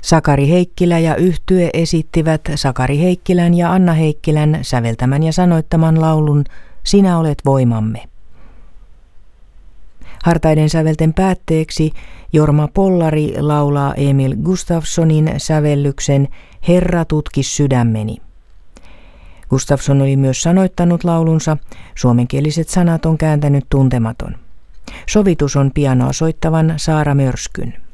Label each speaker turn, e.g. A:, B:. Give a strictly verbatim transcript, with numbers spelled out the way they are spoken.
A: Sakari Heikkilä ja yhtye esittivät Sakari Heikkilän ja Anna Heikkilän säveltämän ja sanoittaman laulun Sinä olet voimamme. Hartaiden sävelten päätteeksi Jorma Pollari laulaa Emil Gustafssonin sävellyksen Herra tutki sydämeni. Gustafsson oli myös sanoittanut laulunsa, suomenkieliset sanat on kääntänyt Tuntematon. Sovitus on pianoa soittavan Saara Mörskyn.